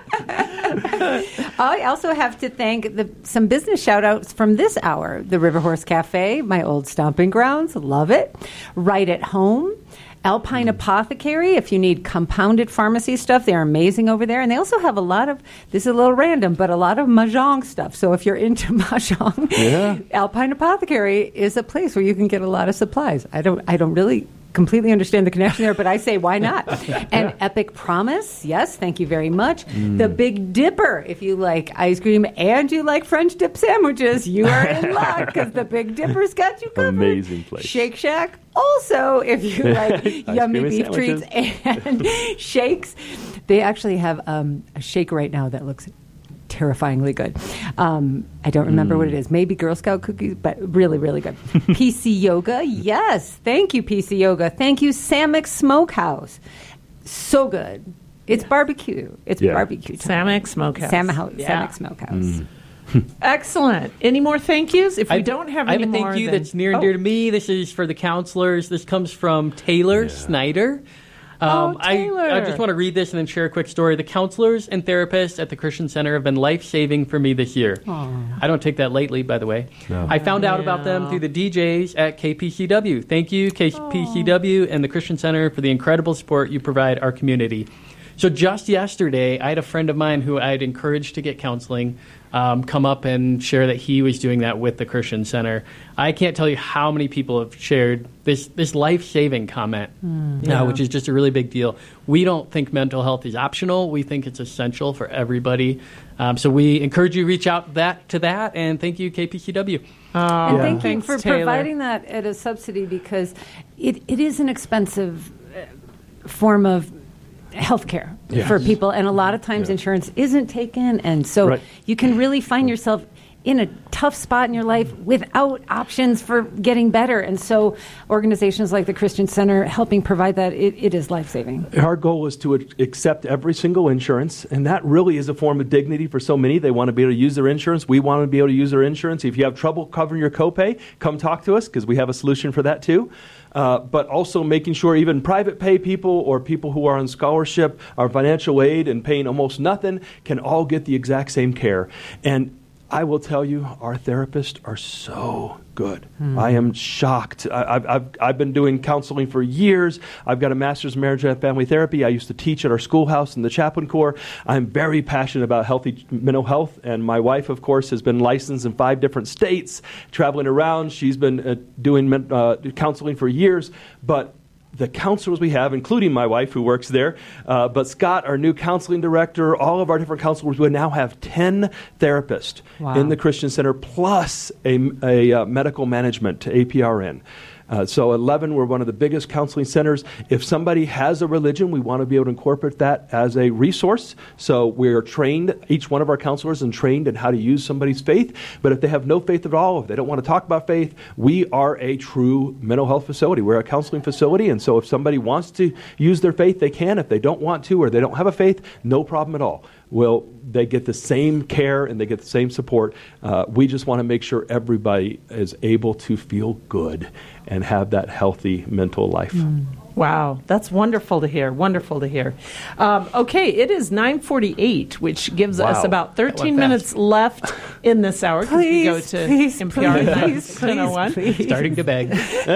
I also have to thank the, some business shout outs from this hour. The River Horse Cafe, my old stomping grounds, love it. Right at Home. Alpine Apothecary, if you need compounded pharmacy stuff, they're amazing over there. And they also have a lot of, this is a little random, but a lot of Mahjong stuff. So if you're into Mahjong, Yeah. Alpine Apothecary is a place where you can get a lot of supplies. I don't I don't really completely understand the connection there, but I say, why not? And Epic Promise, yes, thank you very much. Mm. The Big Dipper, if you like ice cream and you like French dip sandwiches, you are in luck because the Big Dipper's got you covered. Amazing place. Shake Shack, also, if you like yummy beef treats and shakes. They actually have um, a shake right now that looks terrifyingly good. Um, I don't remember mm. what it is. Maybe Girl Scout cookies, but really, really good. P C Yoga, yes. Thank you, P C Yoga. Thank you, Samek Smokehouse. So good. It's barbecue. It's yeah. barbecue time. Samek Smokehouse. Sam- yeah. Samek Smokehouse. Mm. Excellent. Any more thank yous? If we I, don't have I any have a more, thank you then, that's near and oh. dear to me. This is for the counselors. This comes from Taylor yeah. Snyder. Um, oh, Taylor. I, I just want to read this and then share a quick story. The counselors and therapists at the Christian Center have been life-saving for me this year. Aww. I don't take that lightly, by the way. No. I found out yeah. about them through the D Js at K P C W. Thank you, K P C W and the Christian Center, for the incredible support you provide our community. So just yesterday, I had a friend of mine who I had encouraged to get counseling um, come up and share that he was doing that with the Christian Center. I can't tell you how many people have shared this, this life-saving comment, mm, yeah. uh, which is just a really big deal. We don't think mental health is optional. We think it's essential for everybody. Um, so we encourage you to reach out that to that, and thank you, K P C W. Oh, and yeah. thank Thanks, you for Taylor. providing that at a subsidy, because it, it is an expensive form of healthcare yes. for people, and a lot of times yeah. insurance isn't taken, and so right. you can really find yourself in a tough spot in your life without options for getting better. And so organizations like the Christian Center helping provide that, it, it is life-saving. Our goal is to accept every single insurance, and that really is a form of dignity for so many. They want to be able to use their insurance. We want to be able to use their insurance. If you have trouble covering your copay, come talk to us, because we have a solution for that too. Uh, but also making sure even private pay people or people who are on scholarship or financial aid and paying almost nothing can all get the exact same care. And I will tell you, our therapists are so good. Hmm. I am shocked. I, I've, I've, I've been doing counseling for years. I've got a master's in marriage and family therapy. I used to teach at our schoolhouse in the chaplain corps. I'm very passionate about healthy mental health, and my wife, of course, has been licensed in five different states, traveling around. She's been uh, doing uh, counseling for years, but the counselors we have, including my wife who works there, uh, but Scott, our new counseling director, all of our different counselors, we now have ten therapists wow. in the Christian Center, plus a, a uh, medical management, A P R N. Uh, so eleven, we're one of the biggest counseling centers. If somebody has a religion, we want to be able to incorporate that as a resource. So we're trained, each one of our counselors is trained in how to use somebody's faith. But if they have no faith at all, if they don't want to talk about faith, we are a true mental health facility. We're a counseling facility. And so if somebody wants to use their faith, they can. If they don't want to or they don't have a faith, no problem at all. Well, they get the same care and they get the same support. Uh, we just want to make sure everybody is able to feel good and have that healthy mental life. Mm. Wow, that's wonderful to hear. Wonderful to hear. Um, okay, it is nine forty-eight, which gives wow. us about thirteen minutes left in this hour, because we go to please, N P R please, please, oh one. please. Starting to beg.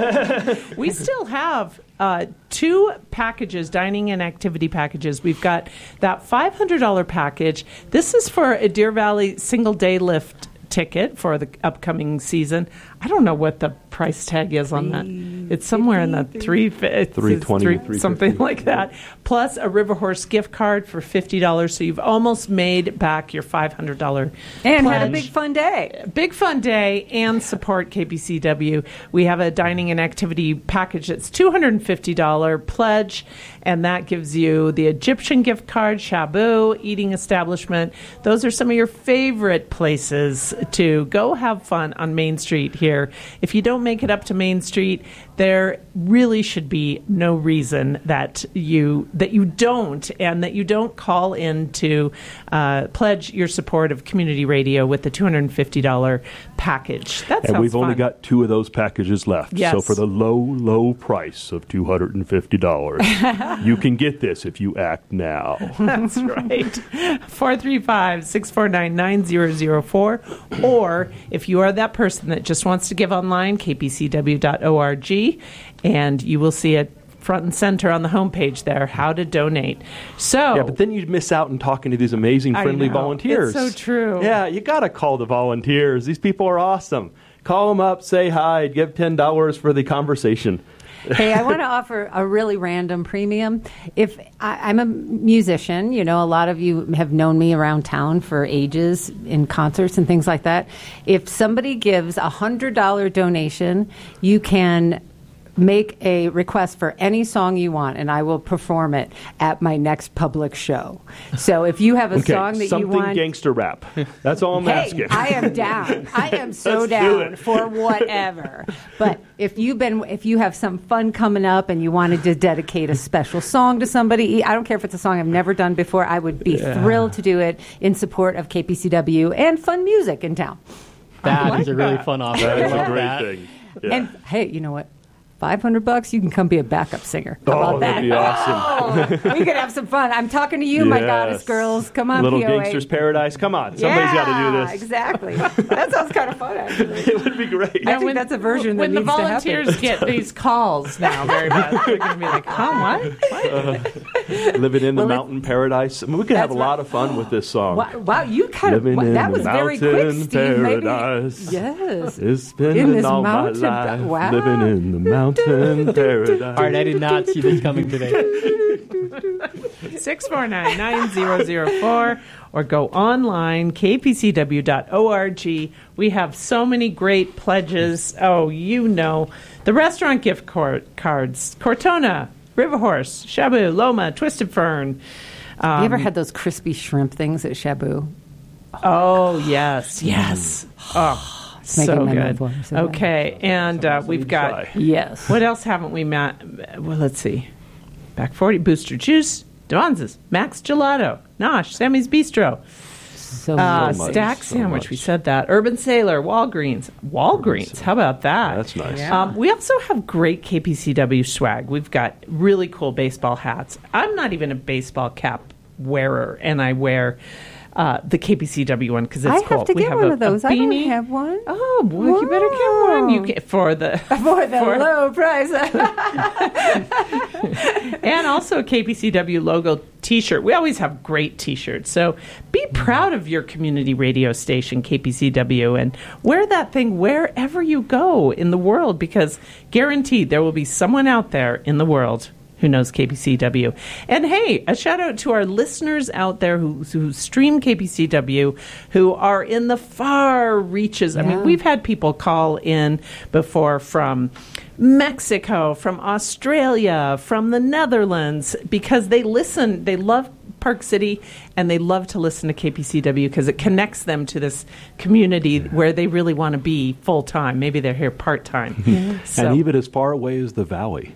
We still have uh, two packages, dining and activity packages. We've got that five hundred dollars package. This is for a Deer Valley single-day lift ticket for the upcoming season. I don't know what the price tag is on that. It's somewhere in the three, three twenty, something like that. Plus a River Horse gift card for fifty dollars. So you've almost made back your five hundred dollars and pledge. Had a big fun day. Big fun day, and support K P C W. We have a dining and activity package that's two hundred fifty dollars pledge, and that gives you the Egyptian gift card, Shabu, eating establishment. Those are some of your favorite places to go have fun on Main Street here. If you don't make it up to Main Street, there really should be no reason that you that you don't, and that you don't call in to uh, pledge your support of community radio with the two hundred fifty dollars package. That sounds And we've fun. only got two of those packages left. Yes. So for the low, low price of two hundred fifty dollars, you can get this if you act now. That's right. four three five, six four nine, nine zero zero four. Or if you are that person that just wants to give online, k p c w dot org, and you will see it front and center on the homepage there, how to donate. So yeah, but then you miss out on talking to these amazing, friendly I know. volunteers. It's so true. Yeah, you got to call the volunteers. These people are awesome. Call them up, say hi, give ten dollars for the conversation. Hey, I want to offer a really random premium. If I, I'm a musician, you know, a lot of you have known me around town for ages in concerts and things like that. If somebody gives a one hundred dollars donation, you can make a request for any song you want, and I will perform it at my next public show. So if you have a okay, song that something you want... gangster rap. That's all I'm hey, asking. I am down. I am so Let's do down it. for whatever. But if you've been, if you have some fun coming up and you wanted to dedicate a special song to somebody, I don't care if it's a song I've never done before, I would be yeah. thrilled to do it in support of K P C W and fun music in town. That like is a really that. fun offer. That is I a love great that. thing. Yeah. And hey, you know what? five hundred bucks, you can come be a backup singer. How oh, about that? that'd be awesome. Oh, we could have some fun. I'm talking to you, my Yes. goddess girls. Come on, Little P O A. Gangster's Paradise. Come on. Somebody's yeah, got to do this. Exactly. That sounds kind of fun, actually. It would be great. I think that's a version that when the needs to happen. volunteers get these calls now, very bad, they're going to be like, "Huh, what? what? Uh, living in the Well, it- mountain paradise. I mean, we could have a That's lot right. of fun with this song. Wow, wow, you kind of Living wow, in that the was very quick, mountain Steve. paradise. Maybe yes. It's spending this all my mountain pa- life wow. living in the mountain paradise. All right, I did not see this coming today. six four nine, nine zero zero four or go online, k p c w dot org. We have so many great pledges. Oh, you know, the restaurant gift cor- cards, Cortona, River Horse, Shabu, Loma, Twisted Fern. Um, You ever had those crispy shrimp things at Shabu? Oh, yes, yes. Oh, making so my mouth good. water so bad. Okay, and uh, we've got, Try. Yes. what else haven't we met? Well, let's see. Back forty, Booster Juice, Devon's, Max Gelato, Nosh, Sammy's Bistro, So, uh, So much, Stack so Sandwich, much. we said that, Urban Sailor, Walgreens. Walgreens, how about that? That's nice. Yeah. Um, we also have great K P C W swag. We've got really cool baseball hats. I'm not even a baseball cap wearer, and I wear uh, the K P C W one because it's I cool. have to we get have one a, of those. A I don't beanie. have one. Oh, boy, you better get one. You Whoa. can, for the For the for- low price. and also a K P C W logo T-shirt. We always have great T-shirts, so be proud of your community radio station, K P C W, and wear that thing wherever you go in the world, because guaranteed there will be someone out there in the world who knows K P C W. And hey, a shout out to our listeners out there who, who stream K P C W, who are in the far reaches. I Yeah. mean, we've had people call in before from Mexico, from Australia, from the Netherlands, because they listen, they love Park City, and they love to listen to K P C W because it connects them to this community where they really want to be full time. Maybe they're here part time. So, And even as far away as the valley.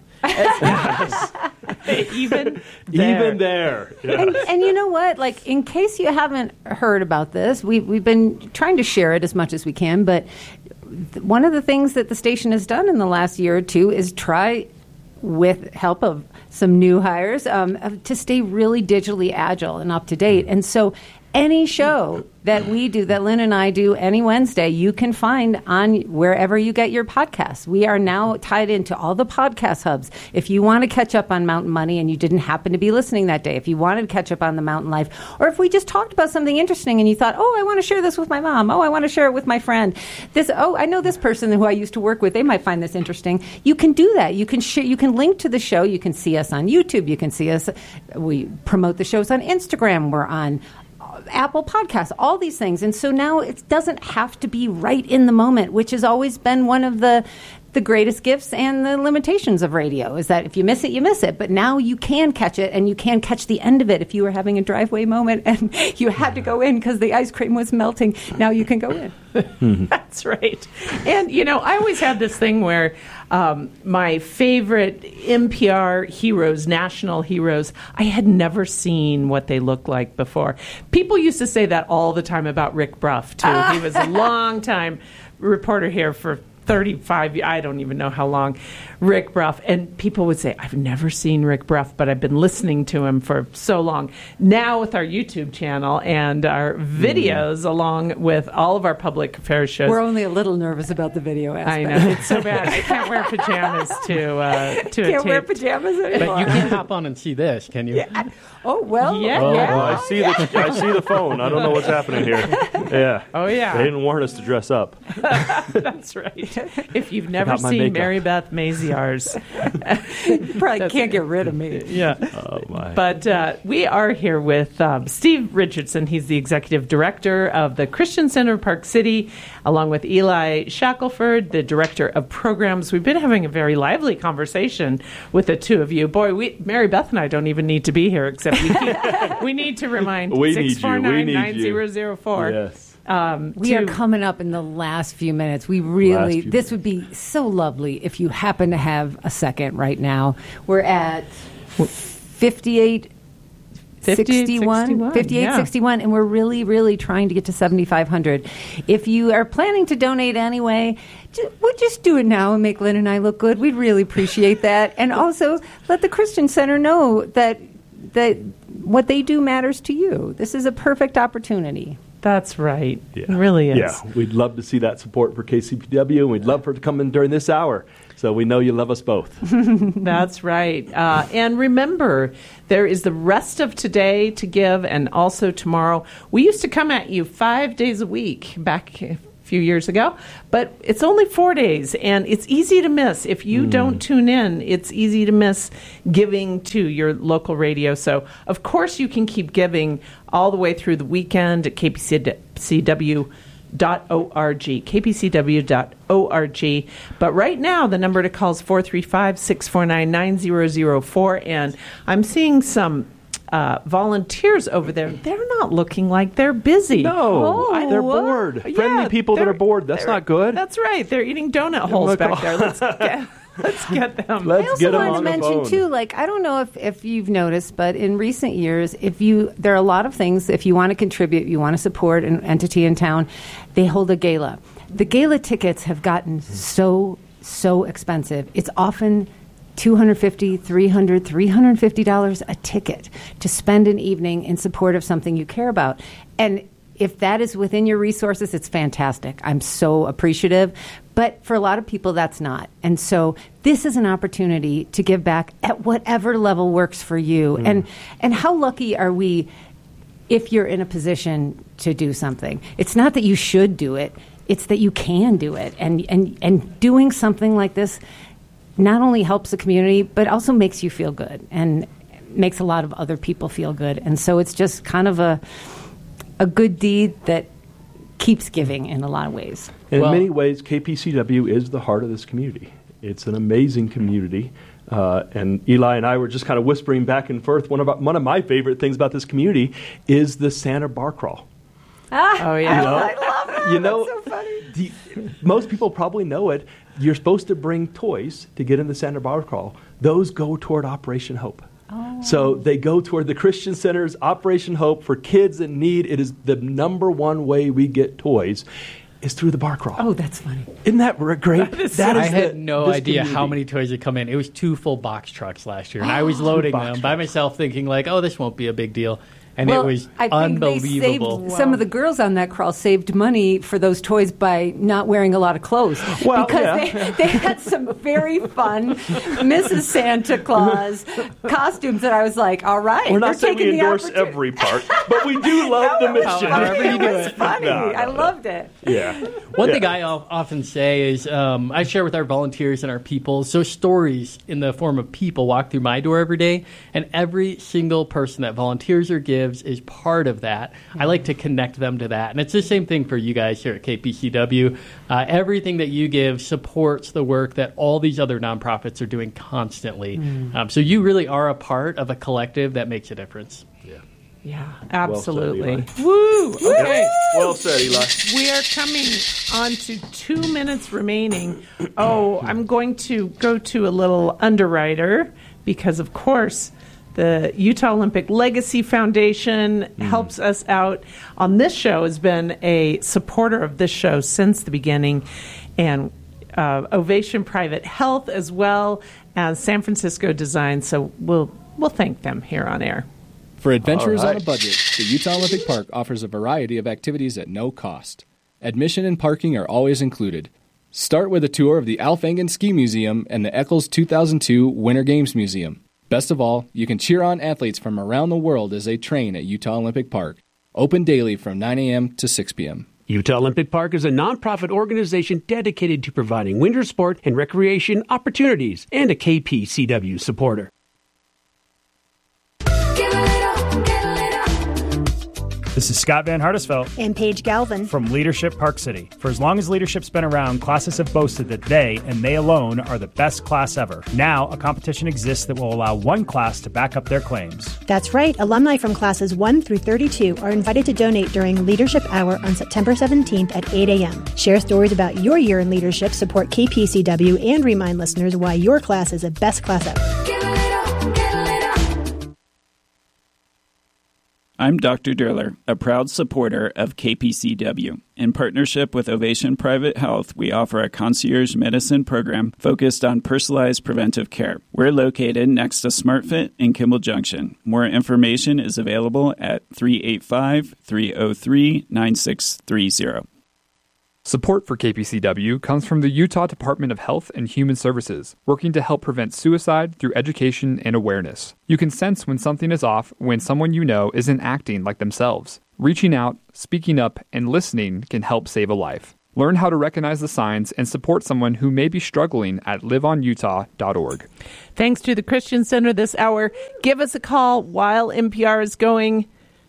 even there. Even there. Yeah. and, and you know what? Like, in case you haven't heard about this, we, we've been trying to share it as much as we can. But th- one of the things that the station has done in the last year or two is try, with help of some new hires, um, of- to stay really digitally agile and up to date. And so any show that we do, that Lynn and I do any Wednesday, you can find on wherever you get your podcasts. We are now tied into all the podcast hubs. If you want to catch up on Mountain Money and you didn't happen to be listening that day, if you wanted to catch up on the Mountain Life, or if we just talked about something interesting and you thought, oh, I want to share this with my mom. Oh, I want to share it with my friend. This, oh, I know this person who I used to work with. They might find this interesting. You can do that. You can share, you can link to the show. You can see us on YouTube. You can see us. We promote the shows on Instagram. We're on Apple Podcasts, all these things. And so now it doesn't have to be right in the moment, which has always been one of the the greatest gifts and the limitations of radio, is that if you miss it, you miss it. But now you can catch it, and you can catch the end of it. If you were having a driveway moment and you had to go in because the ice cream was melting, now you can go in. That's right. And, you know, I always had this thing where um, my favorite N P R heroes, national heroes, I had never seen what they looked like before. People used to say that all the time about Rick Bruff, too. He was a long time reporter here for thirty-five, I don't even know how long, Rick Bruff. And people would say, I've never seen Rick Bruff, but I've been listening to him for so long. Now with our YouTube channel and our videos, mm. along with all of our public affairs shows. We're only a little nervous about the video aspect. I know. It's so bad. I can't wear pajamas to uh, to Can't a wear tape. pajamas anymore. But you can hop on and see this, can you? Yeah. Oh, well. Yeah, Oh, yeah. well, I see the I see the phone. I don't know what's happening here. Yeah. Oh, yeah. They didn't warn us to dress up. That's right. if you've never Forgot my seen makeup. Mary Beth Maziarz. Probably can't get rid of me. Yeah. Oh, my. But uh, we are here with um, Steve Richardson. He's the executive director of the Christian Center of Park City, along with Eli Shackelford, the director of programs. We've been having a very lively conversation with the two of you. Boy, we, Mary Beth and I don't even need to be here, except we, keep, we need to remind We need you. six four We nine, need nine you. zero zero four. Yes. Um, We to- are coming up in the last few minutes. We Last really, few this would be so lovely if you happen to have a second right now. We're at fifty-eight. fifty-eight sixty-one, sixty-one, fifty-eight yeah. sixty-one, and we're really, really trying to get to seventy-five hundred. If you are planning to donate anyway, ju- we'll just do it now and make Lynn and I look good. We'd really appreciate that. And also let the Christian Center know that that what they do matters to you. This is a perfect opportunity. That's right. Yeah. It really is. Yeah, we'd love to see that support for K C P W, and we'd love for it to come in during this hour. So we know you love us both. That's right. Uh, and remember, there is the rest of today to give and also tomorrow. We used to come at you five days a week back a few years ago, but it's only four days, and it's easy to miss. If you Mm. don't tune in, it's easy to miss giving to your local radio. So, of course, you can keep giving all the way through the weekend at K P C W dot org, K P C W dot org. But right now, the number to call is four three five, six four nine, nine zero zero four. And I'm seeing some uh, volunteers over there. They're not looking like they're busy. No, Oh, they're what? bored. Yeah, Friendly people that they're- are bored. That's they're- not good. That's right. They're eating donut holes look- back there. Let's get, let's get them. Let's I also get 'em wanted on to the mention phone. too, like I don't know if, if you've noticed, but in recent years, if you there are a lot of things. If you want to contribute, you want to support an entity in town, they hold a gala. The gala tickets have gotten so so expensive. It's often two hundred fifty dollars, three hundred dollars, three hundred fifty dollars a ticket to spend an evening in support of something you care about. And if that is within your resources, it's fantastic. I'm so appreciative. But for a lot of people, that's not. And so this is an opportunity to give back at whatever level works for you. Mm. And and how lucky are we if you're in a position to do something? It's not that you should do it. It's that you can do it. And and, and doing something like this not only helps the community, but also makes you feel good and makes a lot of other people feel good. And so it's just kind of a a good deed that keeps giving in a lot of ways. And Well- in many ways, K P C W is the heart of this community. It's an amazing community. Uh, and Eli and I were just kind of whispering back and forth. One of, our, one of my favorite things about this community is the Santa Bar Crawl. Oh, yeah. You know, I love that. You know, That's so funny. the- most people probably know it. You're supposed to bring toys to get in the Santa Bar Crawl. Those go toward Operation Hope. Oh. So they go toward the Christian Center's Operation Hope for kids in need. It is the number one way we get toys is through the bar crawl. Oh, that's funny. Isn't that r- great? That is That I is had the- no this idea how community. many toys would come in. It was two full box trucks last year, and I was loading box them by myself, thinking like, "Oh, this won't be a big deal." And well, it was I think unbelievable. They saved, Some of the girls on that crawl saved money for those toys by not wearing a lot of clothes. Well, because yeah. they, they had some very fun Missus Santa Claus costumes that I was like, all right. We're not they're saying we taking the endorse opportunity. every part, but we do love the No, it was mission. funny. However you do It was it. funny. No, no, I no. loved it. Yeah. One Yeah. thing I o- often say is um, I share with our volunteers and our people, so stories in the form of people walk through my door every day, and every single person that volunteers or gives is part of that. I like to connect them to that. And it's the same thing for you guys here at K P C W. Uh, everything that you give supports the work that all these other nonprofits are doing constantly. Um, so you really are a part of a collective that makes a difference. Yeah, said, absolutely. Eli. Woo! Okay. Well said, Eli. We are coming on to two minutes remaining. Oh, I'm going to go to a little underwriter because, of course, the Utah Olympic Legacy Foundation Mm. helps us out on this show, has been a supporter of this show since the beginning, and uh, Ovation Private Health as well as San Francisco Design. So we'll we'll thank them here on air. For adventurers All on right. a budget, the Utah Olympic Park offers a variety of activities at no cost. Admission and parking are always included. Start with a tour of the Alf Engen Ski Museum and the Eccles two thousand two Winter Games Museum. Best of all, you can cheer on athletes from around the world as they train at Utah Olympic Park. Open daily from nine a.m. to six p.m. Utah Olympic Park is a nonprofit organization dedicated to providing winter sport and recreation opportunities and a K P C W supporter. This is Scott Van Hardesveld and Paige Galvin from Leadership Park City. For as long as Leadership's been around, classes have boasted that they, and they alone, are the best class ever. Now, a competition exists that will allow one class to back up their claims. That's right. Alumni from classes one through thirty-two are invited to donate during Leadership Hour on September seventeenth at eight a.m. Share stories about your year in leadership, support K P C W, and remind listeners why your class is the best class ever. I'm Doctor Durler, a proud supporter of K P C W. In partnership with Ovation Private Health, we offer a concierge medicine program focused on personalized preventive care. We're located next to SmartFit in Kimball Junction. More information is available at three eight five, three oh three, nine six three zero. Support for K P C W comes from the Utah Department of Health and Human Services, working to help prevent suicide through education and awareness. You can sense when something is off when someone you know isn't acting like themselves. Reaching out, speaking up, and listening can help save a life. Learn how to recognize the signs and support someone who may be struggling at live on utah dot org. Thanks to the Christian Center this hour. Give us a call while N P R is going.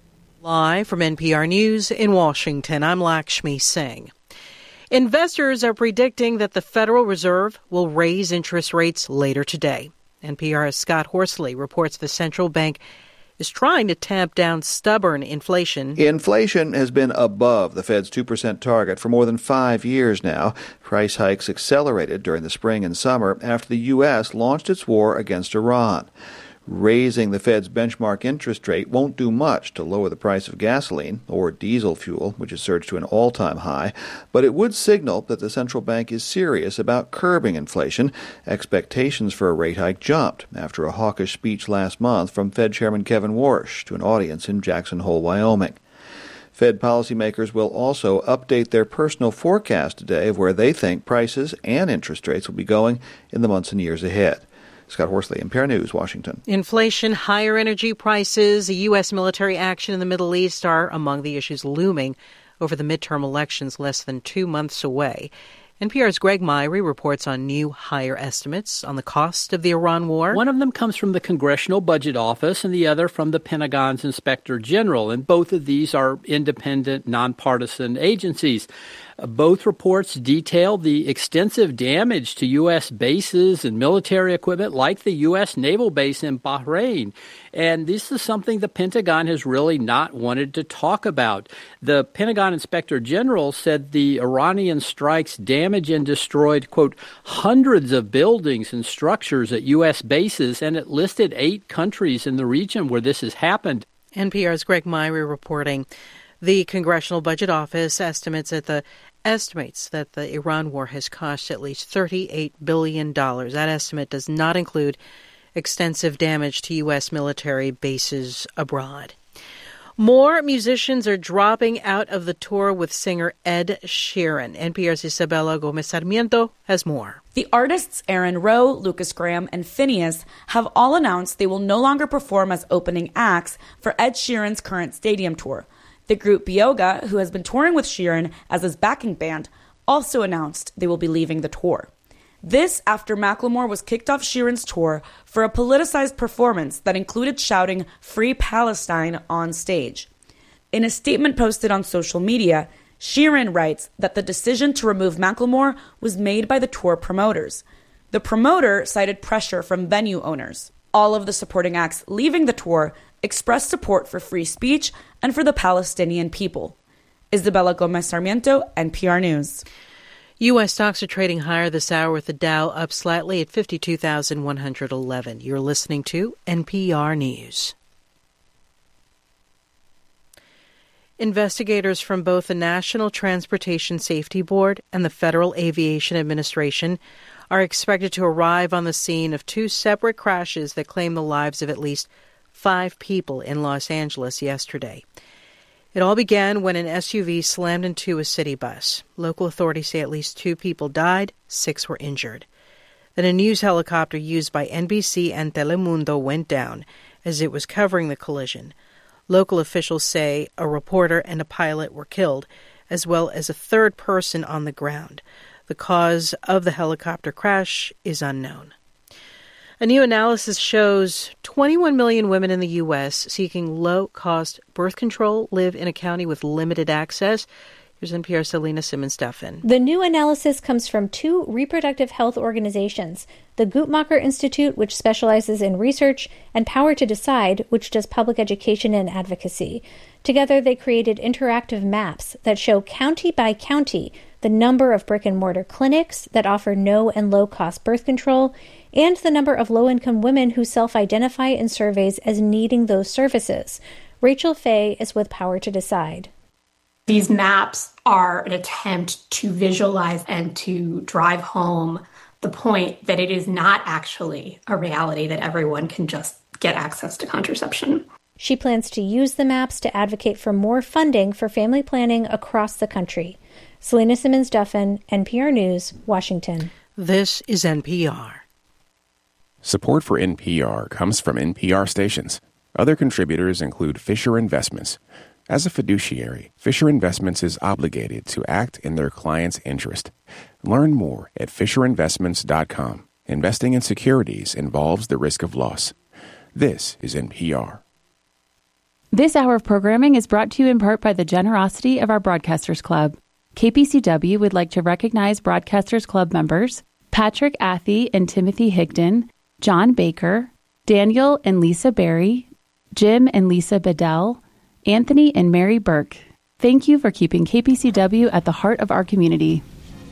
Live from N P R News in Washington, I'm Lakshmi Singh. Investors are predicting that the Federal Reserve will raise interest rates later today. N P R's Scott Horsley reports the central bank is trying to tamp down stubborn inflation. Inflation has been above the Fed's two percent target for more than five years now. Price hikes accelerated during the spring and summer after the U S launched its war against Iran. Raising the Fed's benchmark interest rate won't do much to lower the price of gasoline or diesel fuel, which has surged to an all-time high, but it would signal that the central bank is serious about curbing inflation. Expectations for a rate hike jumped after a hawkish speech last month from Fed Chairman Kevin Warsh to an audience in Jackson Hole, Wyoming. Fed policymakers will also update their personal forecast today of where they think prices and interest rates will be going in the months and years ahead. Scott Horsley, N P R News, Washington. Inflation, higher energy prices, U S military action in the Middle East are among the issues looming over the midterm elections less than two months away. N P R's Greg Myrie reports on new higher estimates on the cost of the Iran war. One of them comes from the Congressional Budget Office and the other from the Pentagon's Inspector General. And both of these are independent, nonpartisan agencies. Both reports detail the extensive damage to U S bases and military equipment like the U S naval base in Bahrain. And this is something the Pentagon has really not wanted to talk about. The Pentagon Inspector General said the Iranian strikes damaged and destroyed, quote, hundreds of buildings and structures at U S bases, and it listed eight countries in the region where this has happened. N P R's Greg Myrie reporting. The Congressional Budget Office estimates that the estimates that the Iran war has cost at least thirty-eight billion dollars. That estimate does not include extensive damage to U S military bases abroad. More musicians are dropping out of the tour with singer Ed Sheeran. N P R's Isabella Gomez Sarmiento has more. The artists Aaron Rowe, Lucas Graham, and Phineas have all announced they will no longer perform as opening acts for Ed Sheeran's current stadium tour. The group Bioga, who has been touring with Sheeran as his backing band, also announced they will be leaving the tour. This after Macklemore was kicked off Sheeran's tour for a politicized performance that included shouting "Free Palestine" on stage. In a statement posted on social media, Sheeran writes that the decision to remove Macklemore was made by the tour promoters. The promoter cited pressure from venue owners. All of the supporting acts leaving the tour expressed support for free speech and for the Palestinian people. Isabella Gomez Sarmiento, N P R News. U S stocks are trading higher this hour with the Dow up slightly at fifty-two thousand one hundred eleven. You're listening to N P R News. Investigators from both the National Transportation Safety Board and the Federal Aviation Administration are expected to arrive on the scene of two separate crashes that claimed the lives of at least five people in Los Angeles yesterday. It all began when an S U V slammed into a city bus. Local authorities say at least two people died, six were injured. Then a news helicopter used by N B C and Telemundo went down as it was covering the collision. Local officials say a reporter and a pilot were killed as well as a third person on the ground. The cause of the helicopter crash is unknown. A new analysis shows twenty-one million women in the U S seeking low-cost birth control live in a county with limited access. Here's N P R's Selena Simmons-Duffin. The new analysis comes from two reproductive health organizations, the Guttmacher Institute, which specializes in research, and Power to Decide, which does public education and advocacy. Together, they created interactive maps that show county by county the number of brick-and-mortar clinics that offer no and low-cost birth control, and the number of low-income women who self-identify in surveys as needing those services. Rachel Fay is with Power to Decide. These maps are an attempt to visualize and to drive home the point that it is not actually a reality that everyone can just get access to contraception. She plans to use the maps to advocate for more funding for family planning across the country. Selena Simmons-Duffin, N P R News, Washington. This is N P R. Support for N P R comes from N P R stations. Other contributors include Fisher Investments. As a fiduciary, Fisher Investments is obligated to act in their client's interest. Learn more at fisher investments dot com. Investing in securities involves the risk of loss. This is N P R. This hour of programming is brought to you in part by the generosity of our Broadcasters Club. K P C W would like to recognize Broadcasters Club members Patrick Athey and Timothy Higdon, John Baker, Daniel and Lisa Berry, Jim and Lisa Bedell, Anthony and Mary Burke. Thank you for keeping K P C W at the heart of our community.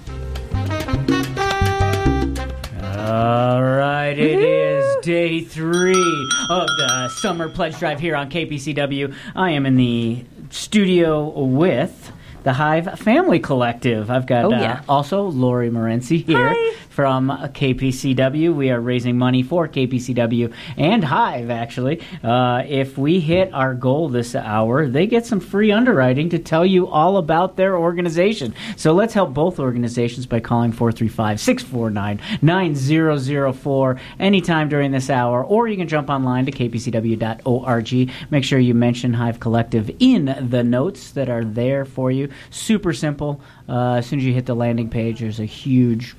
All right, it is day three of the Summer Pledge Drive here on K P C W. I am in the studio with the Hive Family Collective. I've got oh, uh, yeah. also Lori Morency here Hi. from K P C W. We are raising money for K P C W and Hive, actually. Uh, if we hit our goal this hour, they get some free underwriting to tell you all about their organization. So let's help both organizations by calling four three five, six four nine, nine zero zero four anytime during this hour, or you can jump online to k p c w dot org. Make sure you mention Hive Collective in the notes that are there for you. Super simple. Uh, as soon as you hit the landing page, there's a huge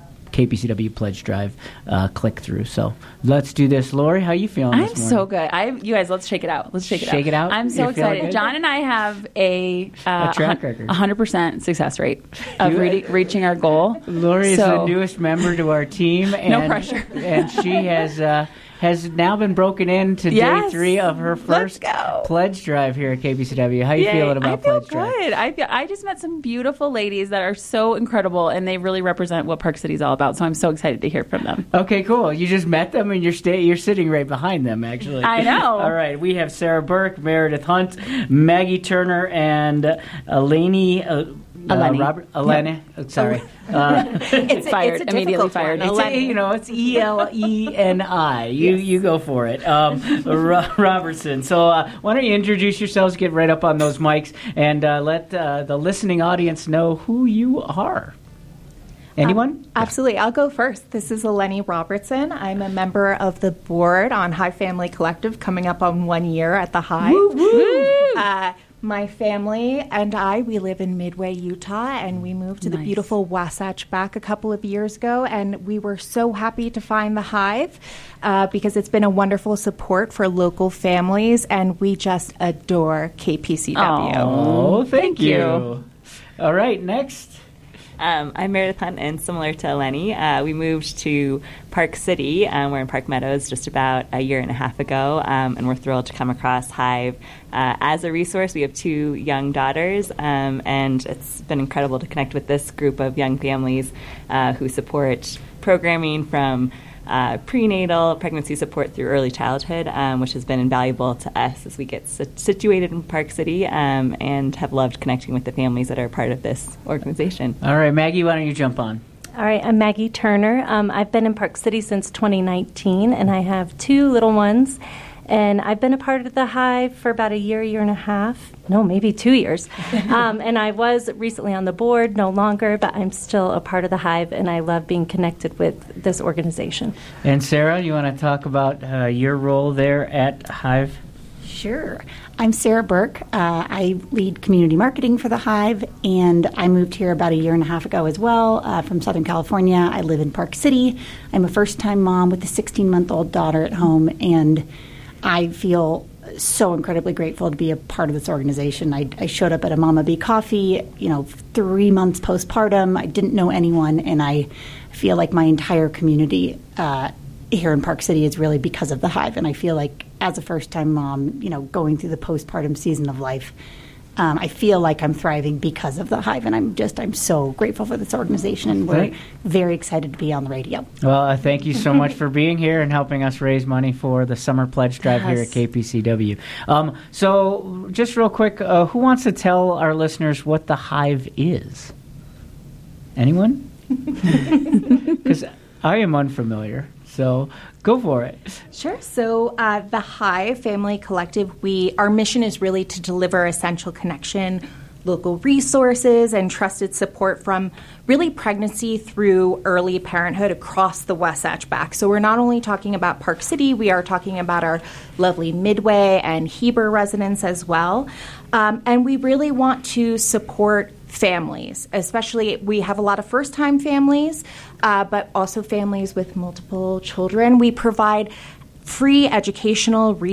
K P C W Pledge Drive uh, click through. So let's do this. Lori, how you feeling I'm this morning? so good. I, you guys, let's shake it out. Let's shake it out. Shake it out? I'm so You're feeling excited. good? John and I have a, uh, A track record. one hundred percent success rate of You- re- reaching our goal. Lori is So- the newest member to our team. And, No pressure. and she has uh, has now been broken into Yes. day three of her first Pledge Drive here at K P C W. How you Yay. feeling about I feel Pledge Drive? good. I feel, I just met some beautiful ladies that are so incredible, and they really represent what Park City is all about. So I'm so excited to hear from them. Okay, cool. You just met them, and you're sta- you're sitting right behind them, actually. I know. All right, we have Sarah Burke, Meredith Hunt, Maggie Turner, and uh, Eleni. Uh, Uh, Eleni. Robert, Eleni, oh, sorry. Uh, It's fired, it's a immediately difficult fired. one. It's a, you know, it's E L E N I. You you go for it. Um, Ro- Robertson. So uh, why don't you introduce yourselves, get right up on those mics, and uh, let uh, the listening audience know who you are. Anyone? Um, absolutely. I'll go first. This is Eleni Robertson. I'm a member of the board on Hive Family Collective, coming up on one year at the Hive. Woo, woo. Uh, my family and I, we live in Midway, Utah, and we moved to the Nice. beautiful Wasatch back a couple of years ago, and we were so happy to find the Hive uh, because it's been a wonderful support for local families, and we just adore K P C W. Oh, thank, Thank you. you. All right, next. Um, I'm Meredith Hunt, and similar to Eleni, uh, we moved to Park City. Um, we're in Park Meadows just about a year and a half ago, um, and we're thrilled to come across Hive uh, as a resource. We have two young daughters, um, and it's been incredible to connect with this group of young families uh, who support programming from Uh, prenatal pregnancy support through early childhood, um, which has been invaluable to us as we get sit- situated in Park City, um, and have loved connecting with the families that are part of this organization. All right, Maggie, why don't you jump on? All right, I'm Maggie Turner. Um, I've been in Park City since twenty nineteen, and I have two little ones. And I've been a part of the Hive for about a year, year and a half. No, maybe two years. um, and I was recently on the board, no longer, but I'm still a part of the Hive, and I love being connected with this organization. And Sarah, you want to talk about uh, your role there at Hive? Sure. I'm Sarah Burke. Uh, I lead community marketing for the Hive, and I moved here about a year and a half ago as well uh, from Southern California. I live in Park City. I'm a first-time mom with a sixteen-month-old daughter at home, and I feel so incredibly grateful to be a part of this organization. I, I showed up at a Mama Bee Coffee, you know, three months postpartum. I didn't know anyone, and I feel like my entire community uh, here in Park City is really because of the Hive. And I feel like as a first-time mom, you know, going through the postpartum season of life, um, I feel like I'm thriving because of the Hive. And I'm just, I'm so grateful for this organization, and we're Thank- very excited to be on the radio. Well, uh, thank you so much for being here and helping us raise money for the Summer Pledge Drive here Yes. at K P C W. Um, so, just real quick, uh, who wants to tell our listeners what the Hive is? Anyone? Because I am unfamiliar. So go for it. Sure. So uh, the Hive Family Collective, we our mission is really to deliver essential connection, local resources, and trusted support from really pregnancy through early parenthood across the Wasatch Back. So we're not only talking about Park City, we are talking about our lovely Midway and Heber residents as well. Um, and we really want to support families, especially we have a lot of first-time families, uh, but also families with multiple children. We provide free educational resources